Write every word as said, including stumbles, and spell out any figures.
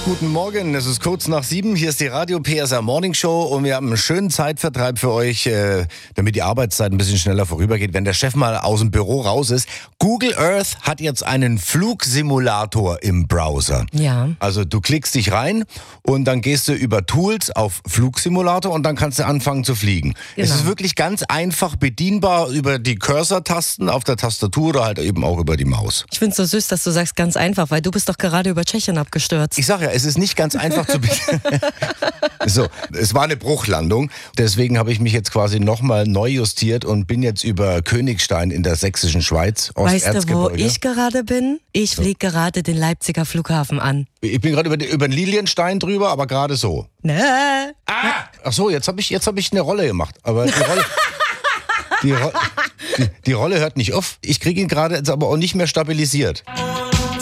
Guten Morgen, es ist kurz nach sieben. Hier ist die Radio P S R Morning Show und wir haben einen schönen Zeitvertreib für euch, äh, damit die Arbeitszeit ein bisschen schneller vorübergeht, wenn der Chef mal aus dem Büro raus ist. Google Earth hat jetzt einen Flugsimulator im Browser. Ja. Also du klickst dich rein und dann gehst du über Tools auf Flugsimulator und dann kannst du anfangen zu fliegen. Genau. Es ist wirklich ganz einfach bedienbar über die Cursor-Tasten auf der Tastatur oder halt eben auch über die Maus. Ich find's so süß, dass du sagst ganz einfach, weil du bist doch gerade über Tschechien abgestürzt. Ich sag ja, es ist nicht ganz einfach zu bedienen. So, es war eine Bruchlandung. Deswegen habe ich mich jetzt quasi nochmal neu justiert und bin jetzt über Königstein in der sächsischen Schweiz, Weißt du, wo Osterzgebirge. ich gerade bin? Ich fliege gerade den Leipziger Flughafen an. Ich bin gerade über, den- über den Lilienstein drüber, aber gerade so. Ne? Ah! Ach so, jetzt habe ich, jetzt hab ich eine Rolle gemacht. Aber die Rolle, die, Ro die, die Rolle hört nicht auf. Ich kriege ihn gerade jetzt aber auch nicht mehr stabilisiert.